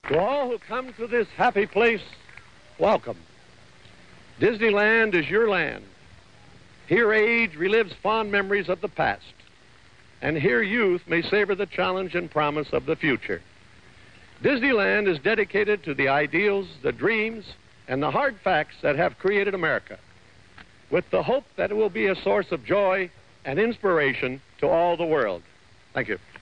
To all who come to this happy place, welcome. Disneyland is your land. Here age relives fond memories of the past, and here youth may savor the challenge and promise of the future. Disneyland is dedicated to the ideals, the dreams, and the hard facts that have created America, with the hope that it will be a source of joy and inspiration to all the world. Thank you.